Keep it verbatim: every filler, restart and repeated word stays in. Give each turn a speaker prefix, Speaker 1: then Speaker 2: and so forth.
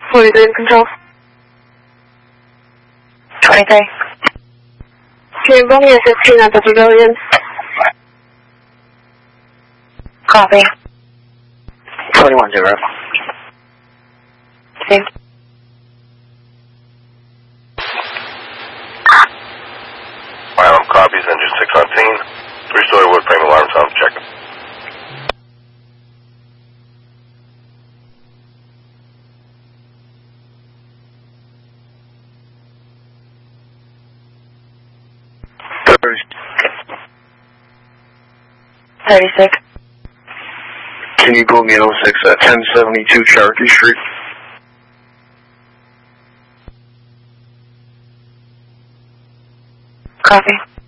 Speaker 1: forty-three in control.
Speaker 2: twenty-three.
Speaker 1: Okay, Romeo fifteen at the pavilion.
Speaker 2: Copy.
Speaker 3: twenty-one zero.
Speaker 2: Same.
Speaker 4: Island copies, engine six on scene. Three-story wood frame alarm sound check.
Speaker 2: thirty-six.
Speaker 3: Can you pull me in oh six at ten seventy-two Cherokee Street?
Speaker 2: Copy.